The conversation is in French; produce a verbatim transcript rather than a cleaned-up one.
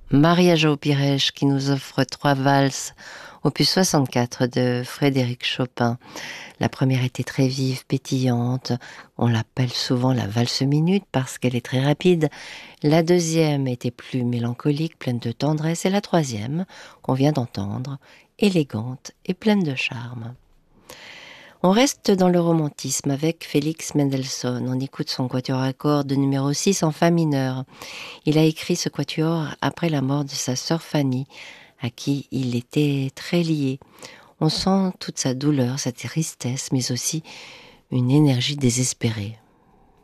Maria Jo Pires qui nous offre trois valses, opus soixante-quatre de Frédéric Chopin. La première était très vive, pétillante. On l'appelle souvent la valse minute parce qu'elle est très rapide. La deuxième était plus mélancolique, pleine de tendresse. Et la troisième, qu'on vient d'entendre, élégante et pleine de charme. On reste dans le romantisme avec Félix Mendelssohn. On écoute son quatuor à cordes numéro six en fa mineur. Il a écrit ce quatuor après la mort de sa sœur Fanny, à qui il était très lié. On sent toute sa douleur, sa tristesse, mais aussi une énergie désespérée.